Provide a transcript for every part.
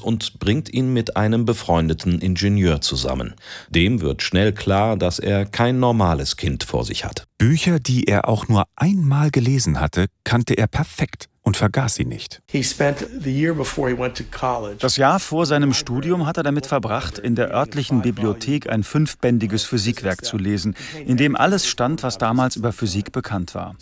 und bringt ihn mit einem befreundeten Ingenieur zusammen. Dem wird schnell klar, dass er kein normales Kind vor sich hat. Bücher, die er auch nur einmal gelesen hatte, kannte er perfekt und vergaß sie nicht. Das Jahr vor seinem Studium hat er damit verbracht, in der örtlichen Bibliothek ein 5-bändiges Physikwerk zu lesen, in dem alles stand, was damals über Physik bekannt war.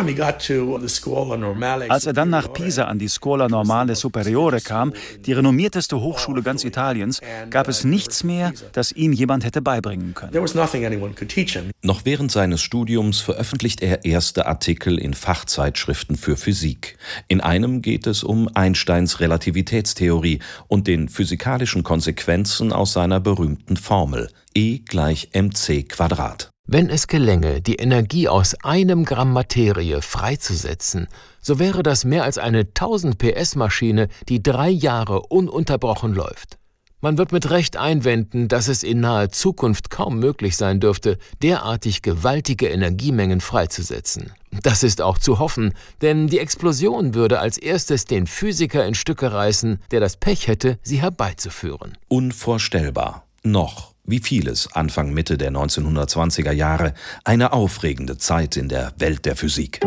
Als er dann nach Pisa an die Scuola Normale Superiore kam, die renommierteste Hochschule ganz Italiens, gab es nichts mehr, das ihm jemand hätte beibringen können. Noch während seines Studiums veröffentlicht er erste Artikel in Fachzeitschriften für Physik. In einem geht es um Einsteins Relativitätstheorie und den physikalischen Konsequenzen aus seiner berühmten Formel E = mc². Wenn es gelänge, die Energie aus einem Gramm Materie freizusetzen, so wäre das mehr als eine 1000 PS-Maschine, die 3 Jahre ununterbrochen läuft. Man wird mit Recht einwenden, dass es in naher Zukunft kaum möglich sein dürfte, derartig gewaltige Energiemengen freizusetzen. Das ist auch zu hoffen, denn die Explosion würde als erstes den Physiker in Stücke reißen, der das Pech hätte, sie herbeizuführen. Unvorstellbar. Noch, wie vieles Anfang Mitte der 1920er Jahre, eine aufregende Zeit in der Welt der Physik.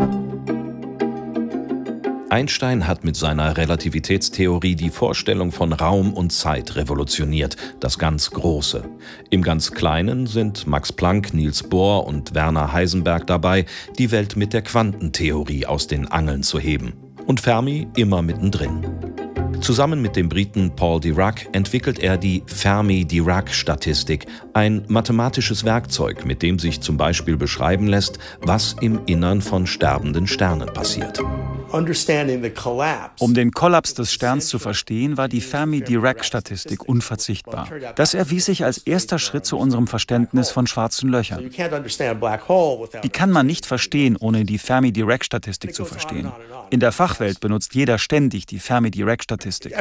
Einstein hat mit seiner Relativitätstheorie die Vorstellung von Raum und Zeit revolutioniert, das ganz Große. Im ganz Kleinen sind Max Planck, Niels Bohr und Werner Heisenberg dabei, die Welt mit der Quantentheorie aus den Angeln zu heben. Und Fermi immer mittendrin. Zusammen mit dem Briten Paul Dirac entwickelt er die Fermi-Dirac-Statistik, ein mathematisches Werkzeug, mit dem sich zum Beispiel beschreiben lässt, was im Innern von sterbenden Sternen passiert. Um den Kollaps des Sterns zu verstehen, war die Fermi-Dirac-Statistik unverzichtbar. Das erwies sich als erster Schritt zu unserem Verständnis von schwarzen Löchern. Die kann man nicht verstehen, ohne die Fermi-Dirac-Statistik zu verstehen. In der Fachwelt benutzt jeder ständig die Fermi-Dirac-Statistik.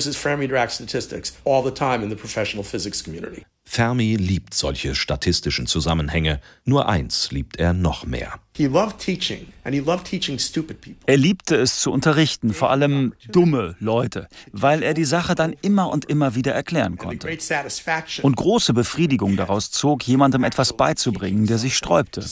Fermi liebt solche statistischen Zusammenhänge. Nur eins liebt er noch mehr. Er liebte es zu unterrichten, vor allem dumme Leute, weil er die Sache dann immer und immer wieder erklären konnte. Und große Befriedigung daraus zog, jemandem etwas beizubringen, der sich sträubte.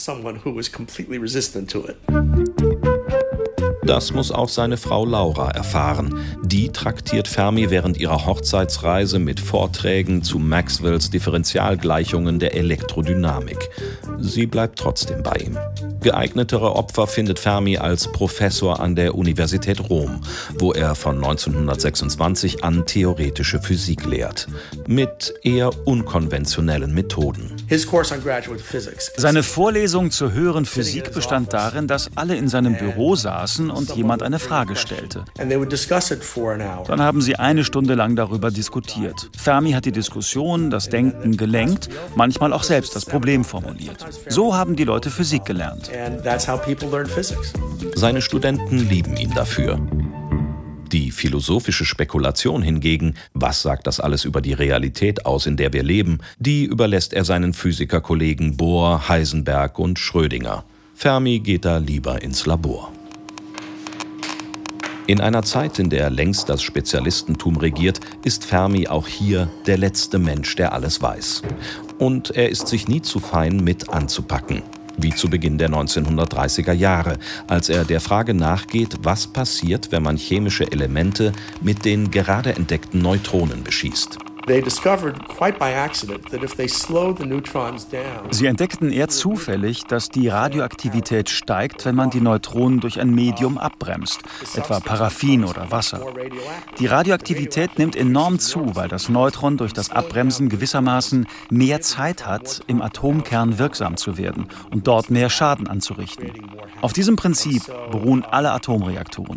Das muss auch seine Frau Laura erfahren. Die traktiert Fermi während ihrer Hochzeitsreise mit Vorträgen zu Maxwells Differentialgleichungen der Elektrodynamik. Sie bleibt trotzdem bei ihm. Geeignetere Opfer findet Fermi als Professor an der Universität Rom, wo er von 1926 an theoretische Physik lehrt. Mit eher unkonventionellen Methoden. Seine Vorlesung zur höheren Physik bestand darin, dass alle in seinem Büro saßen und jemand eine Frage stellte. Dann haben sie 1 Stunde lang darüber diskutiert. Fermi hat die Diskussion, das Denken gelenkt, manchmal auch selbst das Problem formuliert. So haben die Leute Physik gelernt. Seine Studenten lieben ihn dafür. Die philosophische Spekulation hingegen, was sagt das alles über die Realität aus, in der wir leben, die überlässt er seinen Physikerkollegen Bohr, Heisenberg und Schrödinger. Fermi geht da lieber ins Labor. In einer Zeit, in der längst das Spezialistentum regiert, ist Fermi auch hier der letzte Mensch, der alles weiß. Und er ist sich nie zu fein, mit anzupacken. Wie zu Beginn der 1930er Jahre, als er der Frage nachgeht, was passiert, wenn man chemische Elemente mit den gerade entdeckten Neutronen beschießt. Sie entdeckten eher zufällig, dass die Radioaktivität steigt, wenn man die Neutronen durch ein Medium abbremst, etwa Paraffin oder Wasser. Die Radioaktivität nimmt enorm zu, weil das Neutron durch das Abbremsen gewissermaßen mehr Zeit hat, im Atomkern wirksam zu werden und dort mehr Schaden anzurichten. Auf diesem Prinzip beruhen alle Atomreaktoren.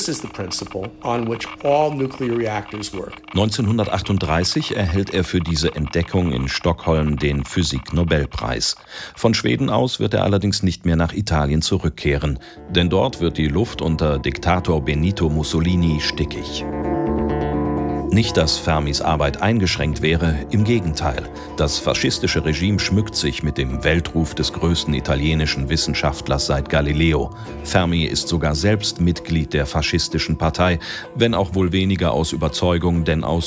1938 erhält er für diese Entdeckung in Stockholm den Physik-Nobelpreis. Von Schweden aus wird er allerdings nicht mehr nach Italien zurückkehren, denn dort wird die Luft unter Diktator Benito Mussolini stickig. Nicht, dass Fermis Arbeit eingeschränkt wäre, im Gegenteil. Das faschistische Regime schmückt sich mit dem Weltruf des größten italienischen Wissenschaftlers seit Galileo. Fermi ist sogar selbst Mitglied der faschistischen Partei, wenn auch wohl weniger aus Überzeugung, denn aus